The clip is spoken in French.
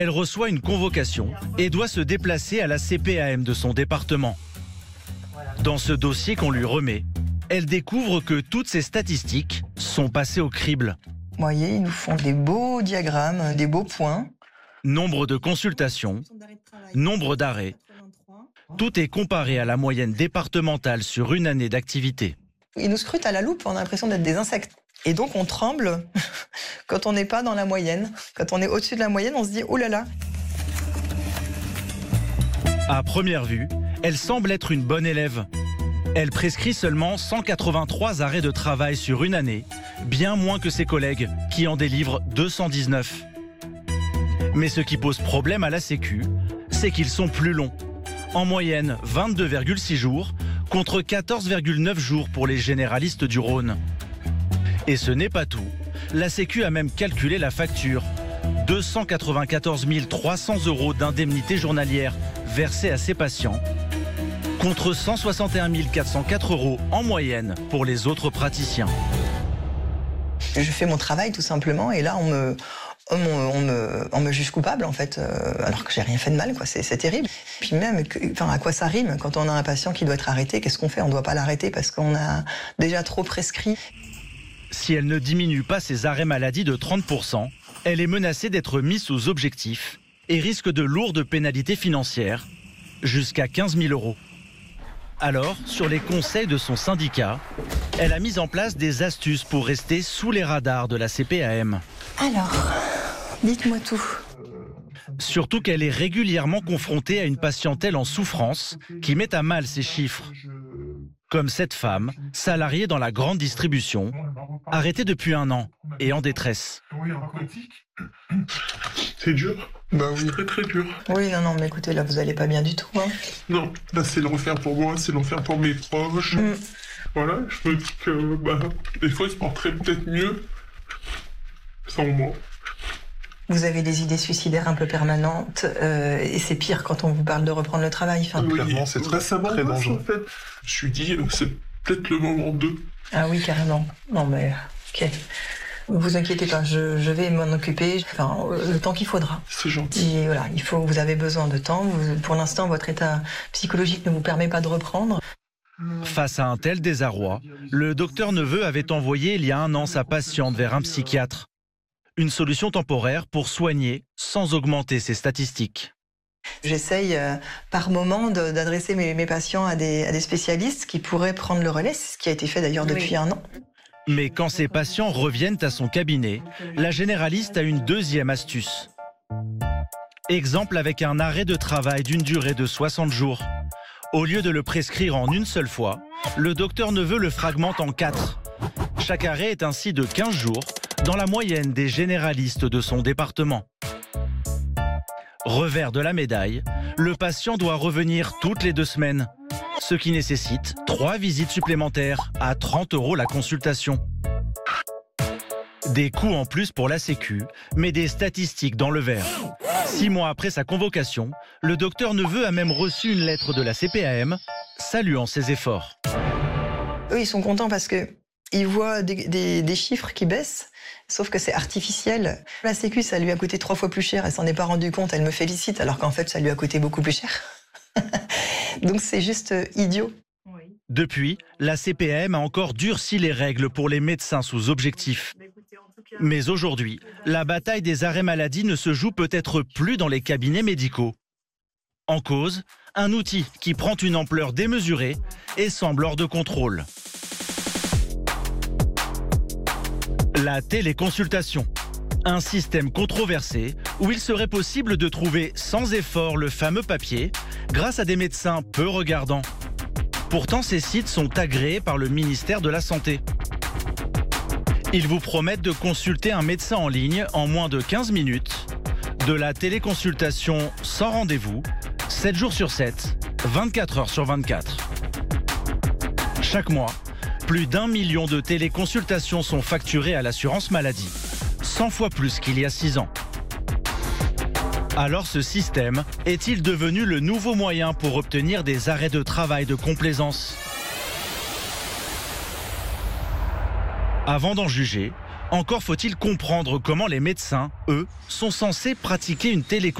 Elle reçoit une convocation et doit se déplacer à la CPAM de son département. Dans ce dossier qu'on lui remet, elle découvre que toutes ses statistiques sont passées au crible. Vous voyez, ils nous font des beaux diagrammes, des beaux points. Nombre de consultations, nombre d'arrêts. Tout est comparé à la moyenne départementale sur une année d'activité. Ils nous scrutent à la loupe, on a l'impression d'être des insectes. Et donc on tremble quand on n'est pas dans la moyenne. Quand on est au-dessus de la moyenne, on se dit « Oh là là !» À première vue, elle semble être une bonne élève. Elle prescrit seulement 183 arrêts de travail sur une année, bien moins que ses collègues qui en délivrent 219. Mais ce qui pose problème à la Sécu, c'est qu'ils sont plus longs. En moyenne, 22,6 jours contre 14,9 jours pour les généralistes du Rhône. Et ce n'est pas tout. La Sécu a même calculé la facture. 294 300 € d'indemnité journalière versée à ses patients, contre 161 404 € en moyenne pour les autres praticiens. Je fais mon travail tout simplement et là on me juge coupable en fait, alors que j'ai rien fait de mal, quoi. C'est terrible. Puis même, à quoi ça rime quand on a un patient qui doit être arrêté? Qu'est-ce qu'on fait? On ne doit pas l'arrêter parce qu'on a déjà trop prescrit. Si elle ne diminue pas ses arrêts maladie de 30%, elle est menacée d'être mise sous objectif et risque de lourdes pénalités financières, jusqu'à 15 000 €. Alors, sur les conseils de son syndicat, elle a mis en place des astuces pour rester sous les radars de la CPAM. Alors, dites-moi tout. Surtout qu'elle est régulièrement confrontée à une patientèle en souffrance qui met à mal ses chiffres. Comme cette femme, salariée dans la grande distribution, arrêtée depuis 1 an et en détresse. C'est dur. Bah oui, très très dur. Oui, non, mais écoutez, là, vous allez pas bien du tout. Hein. Non, là, c'est l'enfer pour moi, c'est l'enfer pour mes proches. Voilà, je me dis que, des fois, ils se porteraient peut-être mieux sans moi. Vous avez des idées suicidaires un peu permanentes, et c'est pire quand on vous parle de reprendre le travail. Oui, clairement, c'est très dangereux. En fait. Je me suis dit, c'est peut-être le moment d'eux. Ah oui, carrément. Non, mais, ok. Vous inquiétez pas, je vais m'en occuper, le temps qu'il faudra. C'est gentil. Et voilà, vous avez besoin de temps. Pour l'instant, votre état psychologique ne vous permet pas de reprendre. Face à un tel désarroi, le docteur Neveu avait envoyé il y a 1 an sa patiente vers un psychiatre. Une solution temporaire pour soigner sans augmenter ses statistiques. J'essaye par moment d'adresser mes patients à des spécialistes qui pourraient prendre le relais, c'est ce qui a été fait d'ailleurs depuis 1 an. Mais quand ses patients reviennent à son cabinet, la généraliste a une deuxième astuce. Exemple avec un arrêt de travail d'une durée de 60 jours. Au lieu de le prescrire en une seule fois, le docteur Neveu le fragmente en 4. Chaque arrêt est ainsi de 15 jours, dans la moyenne des généralistes de son département. Revers de la médaille, le patient doit revenir toutes les 2 semaines, ce qui nécessite 3 visites supplémentaires à 30 € la consultation. Des coûts en plus pour la Sécu, mais des statistiques dans le vert. 6 mois après sa convocation, le docteur Neveu a même reçu une lettre de la CPAM saluant ses efforts. Eux, ils sont contents parce que ils voient des chiffres qui baissent, sauf que c'est artificiel. La Sécu, ça lui a coûté 3 fois plus cher, elle s'en est pas rendue compte, elle me félicite, alors qu'en fait, ça lui a coûté beaucoup plus cher. Donc c'est juste idiot. Depuis, la CPAM a encore durci les règles pour les médecins sous objectif. Mais aujourd'hui, la bataille des arrêts maladie ne se joue peut-être plus dans les cabinets médicaux. En cause, un outil qui prend une ampleur démesurée et semble hors de contrôle. La téléconsultation, un système controversé où il serait possible de trouver sans effort le fameux papier grâce à des médecins peu regardants. Pourtant, ces sites sont agréés par le ministère de la Santé. Ils vous promettent de consulter un médecin en ligne en moins de 15 minutes, de la téléconsultation sans rendez-vous, 7 jours sur 7, 24 heures sur 24. Chaque mois, plus d'1 million de téléconsultations sont facturées à l'assurance maladie, 100 fois plus qu'il y a 6 ans. Alors ce système est-il devenu le nouveau moyen pour obtenir des arrêts de travail de complaisance? Avant d'en juger, Encore faut-il comprendre comment les médecins, eux, sont censés pratiquer une téléconsultation